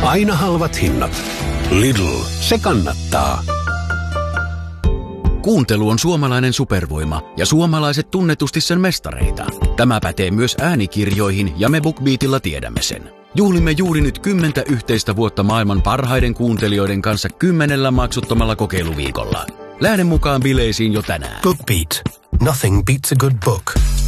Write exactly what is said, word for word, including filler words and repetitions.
Aina halvat hinnat. Lidl, se kannattaa. Kuuntelu on suomalainen supervoima ja suomalaiset tunnetusti sen mestareita. Tämä pätee myös äänikirjoihin ja me BookBeatilla tiedämme sen. Juhlimme juuri nyt kymmentä yhteistä vuotta maailman parhaiden kuuntelijoiden kanssa kymmenellä maksuttomalla kokeiluviikolla. Lähde mukaan bileisiin jo tänään. BookBeat. Nothing beats a good book.